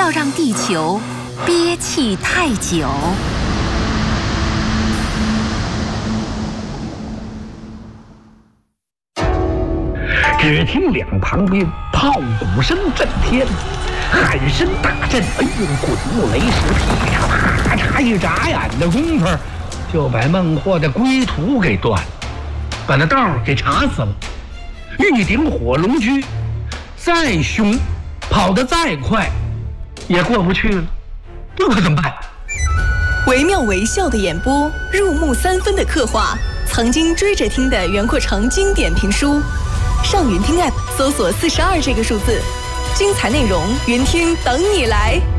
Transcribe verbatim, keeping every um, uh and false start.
要让地球憋气太久。 只听两旁边炮鼓声震天，喊声大震，哎呦，滚木雷石噼里啪嚓，一眨眼的功夫，就把孟获的归途给断了，把那道给查死了。玉鼎火龙驹再凶，跑得再快，也过不去了，那可怎么办？ 惟妙惟肖的演播，入木三分的刻画，曾经追着听的袁阔成经典评书。上云听 App 搜索四十二这个数字，精彩内容，云听等你来。